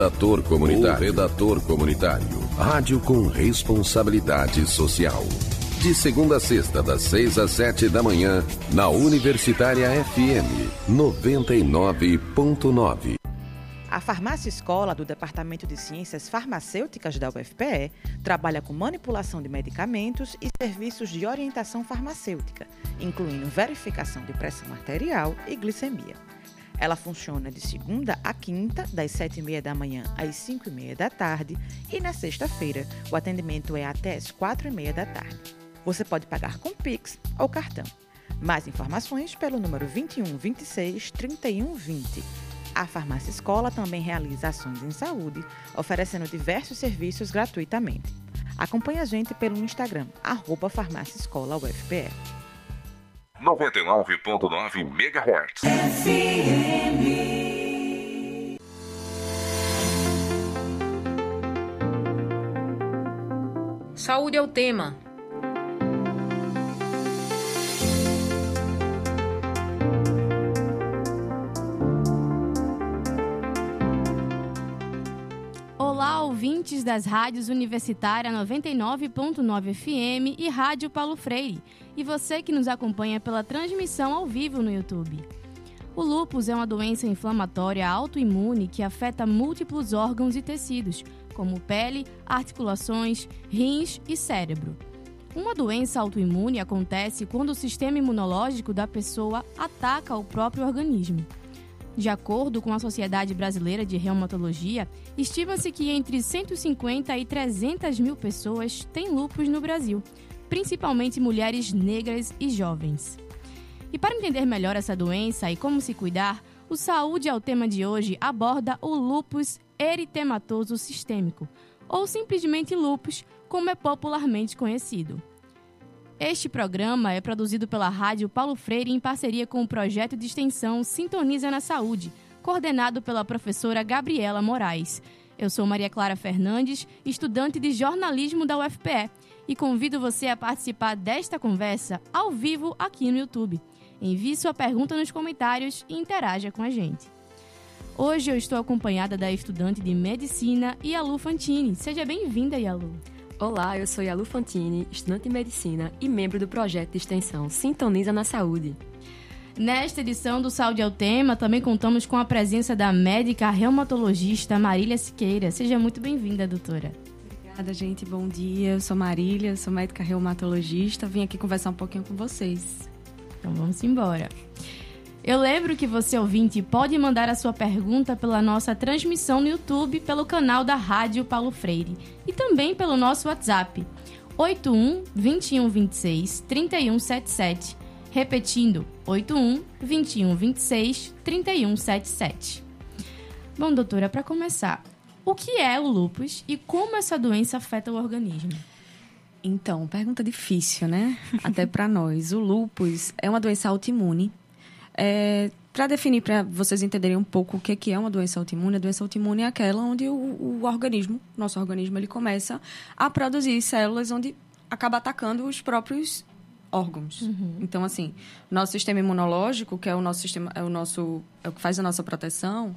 Redator Comunitário. Rádio com responsabilidade social. De segunda a sexta, das 6 às 7 da manhã, na Universitária FM 99.9. A Farmácia Escola do Departamento de Ciências Farmacêuticas da UFPE trabalha com manipulação de medicamentos e serviços de orientação farmacêutica, incluindo verificação de pressão arterial e glicemia. Ela funciona de segunda a quinta, das 7h30 da manhã às 5h30 da tarde, e na sexta-feira o atendimento é até às 4h30 da tarde. Você pode pagar com Pix ou cartão. Mais informações pelo número 21 26 31 20. A Farmácia Escola também realiza ações em saúde, oferecendo diversos serviços gratuitamente. Acompanhe a gente pelo Instagram, @farmáciaescolaufpe. 99.9 MHz. FM. Saúde é o tema. Olá, ouvintes das rádios Universitária 99.9 FM e Rádio Paulo Freire, e você que nos acompanha pela transmissão ao vivo no YouTube. O lúpus é uma doença inflamatória autoimune que afeta múltiplos órgãos e tecidos, como pele, articulações, rins e cérebro. Uma doença autoimune acontece quando o sistema imunológico da pessoa ataca o próprio organismo. De acordo com a Sociedade Brasileira de Reumatologia, estima-se que entre 150 e 300 mil pessoas têm lúpus no Brasil, principalmente mulheres negras e jovens. E para entender melhor essa doença e como se cuidar, o Saúde é o tema de hoje aborda o lúpus eritematoso sistêmico, ou simplesmente lúpus, como é popularmente conhecido. Este programa é produzido pela Rádio Paulo Freire em parceria com o projeto de extensão Sintoniza na Saúde, coordenado pela professora Gabriela Moraes. Eu sou Maria Clara Fernandes, estudante de jornalismo da UFPE, e convido você a participar desta conversa ao vivo aqui no YouTube. Envie sua pergunta nos comentários e interaja com a gente. Hoje eu estou acompanhada da estudante de Medicina, Yalu Fantini. Seja bem-vinda, Yalu. Olá, eu sou Yalu Fantini, estudante de Medicina e membro do projeto de extensão Sintoniza na Saúde. Nesta edição do Saúde é o Tema, também contamos com a presença da médica reumatologista Marília Siqueira. Seja muito bem-vinda, doutora. Obrigada, gente. Bom dia. Eu sou Marília, sou médica reumatologista. Vim aqui conversar um pouquinho com vocês. Então vamos embora. Eu lembro que você, ouvinte, pode mandar a sua pergunta pela nossa transmissão no YouTube, pelo canal da Rádio Paulo Freire e também pelo nosso WhatsApp, 81 21 26 31 77. Repetindo, 81 21 26 31 77. Bom, doutora, para começar, o que é o lúpus e como essa doença afeta o organismo? Então, pergunta difícil, né? Até para nós. O lúpus é uma doença autoimune. Para definir, para vocês entenderem um pouco o que é uma doença autoimune, a doença autoimune é aquela onde nosso organismo, ele começa a produzir células onde acaba atacando os próprios órgãos. Uhum. Então, assim, nosso sistema imunológico, que é o nosso sistema, é o que faz a nossa proteção,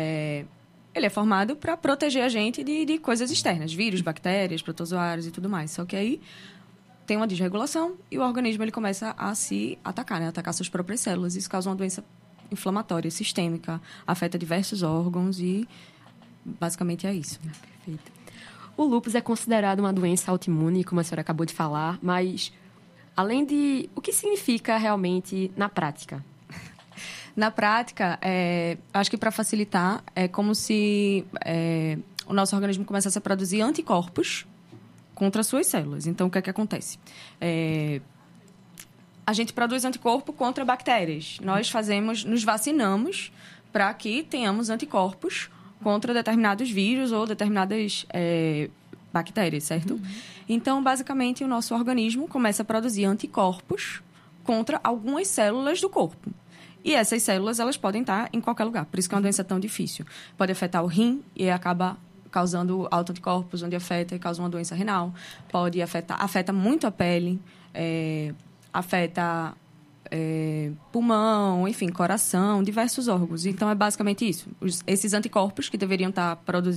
ele é formado para proteger a gente de coisas externas, vírus, bactérias, protozoários e tudo mais. Só que aí tem uma desregulação e o organismo ele começa a se atacar, né? Atacar suas próprias células. Isso causa uma doença inflamatória, sistêmica, afeta diversos órgãos e basicamente é isso. Perfeito. O lúpus é considerado uma doença autoimune, como a senhora acabou de falar, mas além de... O que significa realmente na prática? Na prática, acho que para facilitar, é como se o nosso organismo começasse a produzir anticorpos contra as suas células. Então, o que é que acontece? A gente produz anticorpo contra bactérias. Nós nos vacinamos para que tenhamos anticorpos contra determinados vírus ou determinadas bactérias, certo? Uhum. Então, basicamente, o nosso organismo começa a produzir anticorpos contra algumas células do corpo. E essas células, elas podem estar em qualquer lugar. Por isso que é uma doença tão difícil. Pode afetar o rim e acaba causando autoanticorpos, onde afeta e causa uma doença renal. Afeta muito a pele, afeta pulmão, enfim, coração, diversos órgãos. Então, é basicamente isso. Esses anticorpos que deveriam estar